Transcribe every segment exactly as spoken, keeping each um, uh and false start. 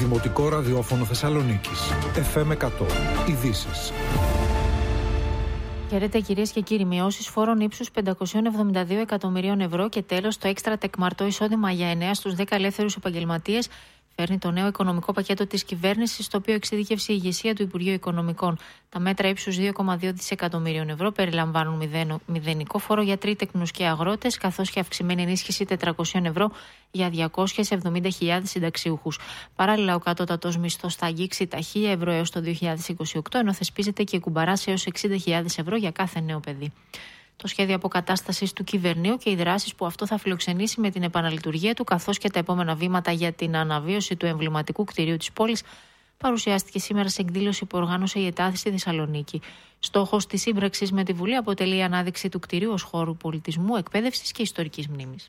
Δημοτικό Ραδιόφωνο Θεσσαλονίκης. εφ εμ εκατό. Ειδήσεις. Χαίρετε κυρίες και κύριοι. Μειώσεις φόρων ύψους πεντακόσια εβδομήντα δύο εκατομμυρίων ευρώ και τέλος το έξτρα τεκμαρτό εισόδημα για εννέα στους δέκα ελεύθερους επαγγελματίες φέρνει το νέο οικονομικό πακέτο της κυβέρνησης, το οποίο εξειδίκευσε η ηγεσία του Υπουργείου Οικονομικών. Τα μέτρα ύψους δύο κόμμα δύο δισεκατομμυρίων ευρώ περιλαμβάνουν μηδέν, μηδενικό φόρο για τρίτεκνους και αγρότες, καθώς και αυξημένη ενίσχυση τετρακόσια ευρώ για διακόσιες εβδομήντα χιλιάδες συνταξιούχους. Παράλληλα, ο κατώτατος μισθός θα αγγίξει τα χίλια ευρώ έως το δύο χιλιάδες είκοσι οκτώ, ενώ θεσπίζεται και κουμπαράς έως εξήντα χιλιάδες ευρώ για κάθε νέο παιδί. Το σχέδιο αποκατάστασης του κυβερνείου και οι δράσεις που αυτό θα φιλοξενήσει με την επαναλειτουργία του, καθώς και τα επόμενα βήματα για την αναβίωση του εμβληματικού κτηρίου της πόλης, παρουσιάστηκε σήμερα σε εκδήλωση που οργάνωσε η ΕΤΑΔ στη Θεσσαλονίκη. Στόχος της σύμπραξης με τη Βουλή αποτελεί η ανάδειξη του κτηρίου ως χώρου πολιτισμού, εκπαίδευσης και ιστορικής μνήμης.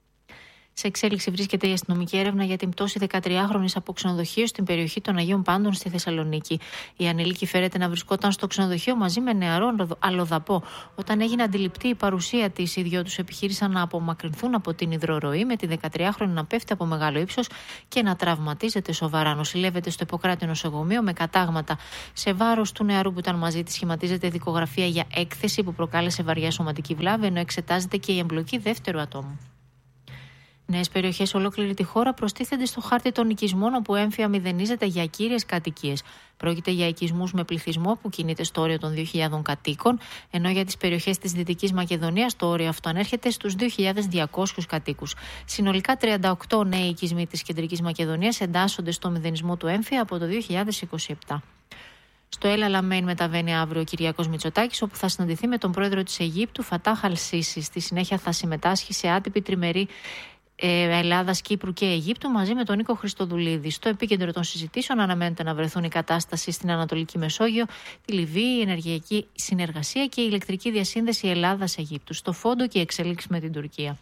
Σε εξέλιξη βρίσκεται η αστυνομική έρευνα για την πτώση δεκατριάχρονης από ξενοδοχείο στην περιοχή των Αγίων Πάντων στη Θεσσαλονίκη. Η ανήλικη φέρεται να βρισκόταν στο ξενοδοχείο μαζί με νεαρό αλλοδαπό. Όταν έγινε αντιληπτή η παρουσία της, οι δυο τους επιχείρησαν να απομακρυνθούν από την υδροροή, με τη δεκατριάχρονη να πέφτει από μεγάλο ύψος και να τραυματίζεται σοβαρά. Νοσηλεύεται στο Ιπποκράτη νοσοκομείο με κατάγματα. Σε βάρος του νεαρού που ήταν μαζί της σχηματίζεται δικογραφία για έκθεση που προκάλεσε βαριά σωματική βλάβη, ενώ εξετάζεται και η εμπλοκή δεύτερου ατόμου. Νέες περιοχές σε ολόκληρη τη χώρα προστίθενται στο χάρτη των οικισμών, όπου έμφυα μηδενίζεται για κύριες κατοικίες. Πρόκειται για οικισμούς με πληθυσμό που κινείται στο όριο των δύο χιλιάδες κατοίκων, ενώ για τις περιοχές της Δυτικής Μακεδονίας το όριο αυτό ανέρχεται στους δύο χιλιάδες διακόσιους κατοίκους. Συνολικά τριάντα οκτώ νέοι οικισμοί της Κεντρικής Μακεδονίας εντάσσονται στο μηδενισμό του έμφυα από το δύο χιλιάδες είκοσι επτά. Στο El Alamein μεταβαίνει αύριο ο Κυριάκος Μητσοτάκης, όπου θα συναντηθεί με τον πρόεδρο της Αιγύπτου, Φατάχ Αλ-Σίσι. Στη συνέχεια θα συμμετάσχει σε άτυπη τριμερή Ελλάδας, Κύπρου και Αιγύπτου μαζί με τον Νίκο Χριστοδουλίδη. Στο επίκεντρο των συζητήσεων αναμένεται να βρεθούν η κατάσταση στην Ανατολική Μεσόγειο, τη Λιβύη, η ενεργειακή συνεργασία και η ηλεκτρική διασύνδεση Ελλάδας-Αιγύπτου. Στο φόντο και η εξέλιξη με την Τουρκία.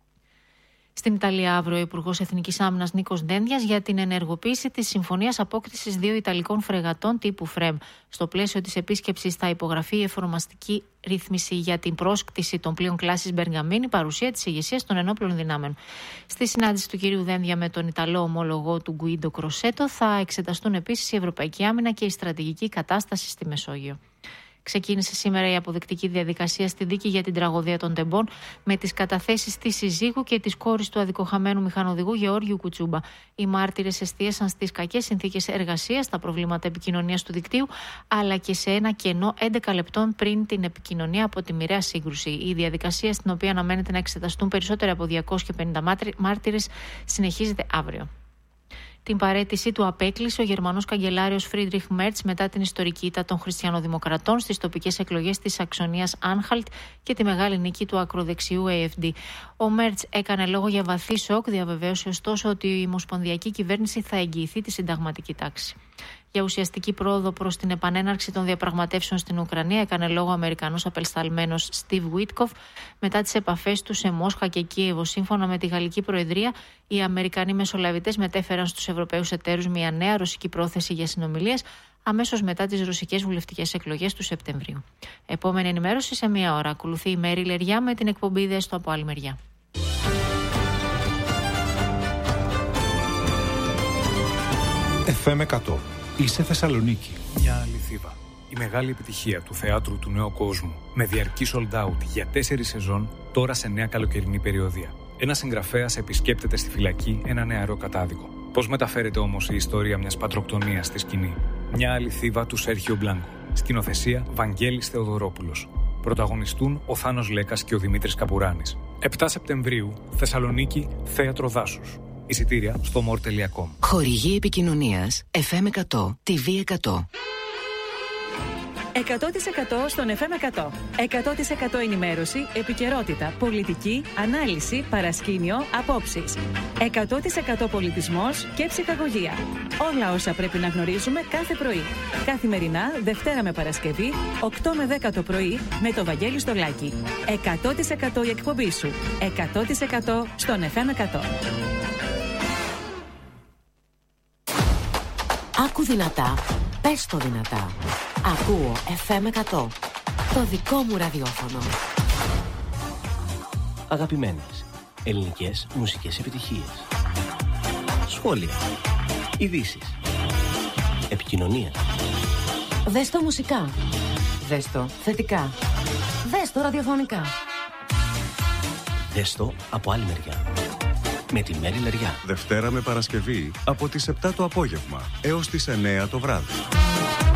Στην Ιταλία, αύριο ο Υπουργός Εθνικής Άμυνας Νίκος Δένδιας για την ενεργοποίηση της συμφωνίας απόκτησης δύο Ιταλικών φρεγατών τύπου ΦΡΕΜ. Στο πλαίσιο της επίσκεψης θα υπογραφεί η εφαρμοστική ρύθμιση για την πρόσκτηση των πλοίων κλάσης Μπεργαμίνη, παρουσία της ηγεσίας των ενόπλων δυνάμεων. Στη συνάντηση του κυρίου Δένδια με τον Ιταλό ομόλογο του Γκουίντο Κροσέτο θα εξεταστούν επίσης η ευρωπαϊκή άμυνα και η στρατηγική κατάσταση στη Μεσόγειο. Ξεκίνησε σήμερα η αποδεικτική διαδικασία στη δίκη για την τραγωδία των Τεμπών, με τις καταθέσεις της συζύγου και της κόρης του αδικοχαμένου μηχανοδηγού Γεώργιου Κουτσούμπα. Οι μάρτυρες εστίασαν στις κακές συνθήκες εργασίας, τα προβλήματα επικοινωνίας του δικτύου, αλλά και σε ένα κενό έντεκα λεπτών πριν την επικοινωνία από τη μοιραία σύγκρουση. Η διαδικασία, στην οποία αναμένεται να εξεταστούν περισσότερα από διακόσιους πενήντα μάρτυρες, συνεχίζεται αύριο. Την παραίτησή του απέκλεισε ο Γερμανός καγκελάριος Φρίντριχ Μέρτς μετά την ιστορική ήττα των χριστιανοδημοκρατών στις τοπικές εκλογές της Σαξονίας Άνχαλτ και τη μεγάλη νίκη του ακροδεξιού έι εφ ντι. Ο Μέρτς έκανε λόγο για βαθύ σοκ, διαβεβαίωσε ωστόσο ότι η ομοσπονδιακή κυβέρνηση θα εγγυηθεί τη συνταγματική τάξη. Για ουσιαστική πρόοδο προς την επανέναρξη των διαπραγματεύσεων στην Ουκρανία έκανε λόγο ο Αμερικανός απεσταλμένος Στιβ Βίτκοφ μετά τις επαφές του σε Μόσχα και Κίεβο. Σύμφωνα με τη Γαλλική Προεδρία, οι Αμερικανοί μεσολαβητές μετέφεραν στους Ευρωπαίους εταίρους μια νέα ρωσική πρόθεση για συνομιλίες αμέσως μετά τις ρωσικές βουλευτικές εκλογές του Σεπτεμβρίου. Επόμενη ενημέρωση σε μία ώρα. Ακολουθεί η Μέρη Λεριά με την εκπομπή «Δες το από άλλη μεριά». εφ εμ εκατό. Είσαι Θεσσαλονίκη. Μια αληθίβα. Η μεγάλη επιτυχία του θεάτρου του νέου κόσμου, με διαρκή sold out για τέσσερις σεζόν, τώρα σε νέα καλοκαιρινή περιοδία. Ένας συγγραφέας επισκέπτεται στη φυλακή ένα νεαρό κατάδικο. Πώς μεταφέρεται όμως η ιστορία μιας πατροκτονίας στη σκηνή? Μια αληθίβα του Σέρχιο Μπλάνκο. Σκηνοθεσία Βαγγέλης Θεοδωρόπουλος. Πρωταγωνιστούν ο Θάνος Λέκας και ο Δημήτρης Καπουράνης. επτά Σεπτεμβρίου, Θεσσαλονίκη, Θέατρο Δάσους. Εισιτήρια στο more τελεία com. Χορηγή επικοινωνίας εφ εμ εκατό, τι βι εκατό. εκατό τοις εκατό στον εφ εμ εκατό. εκατό τοις εκατό ενημέρωση, επικαιρότητα, πολιτική, ανάλυση, παρασκήνιο, απόψεις. εκατό τοις εκατό πολιτισμός και ψυχαγωγία. Όλα όσα πρέπει να γνωρίζουμε κάθε πρωί. Καθημερινά, Δευτέρα με Παρασκευή, οκτώ με δέκα το πρωί, με το Βαγγέλη Στολάκη. εκατό τοις εκατό η εκπομπή σου. εκατό τοις εκατό στον εφ εμ εκατό. Άκου δυνατά, πες το δυνατά. Ακούω εφ εμ εκατό, το δικό μου ραδιόφωνο. Αγαπημένες ελληνικές μουσικές επιτυχίες. Σχόλια. Ειδήσεις. Επικοινωνία. Δες το μουσικά. Δες το θετικά. Δες το ραδιοφωνικά. Δες το από άλλη μεριά. Με τη Μέρη Λεριά. Δευτέρα με Παρασκευή από τις επτά το απόγευμα έως τις εννέα το βράδυ.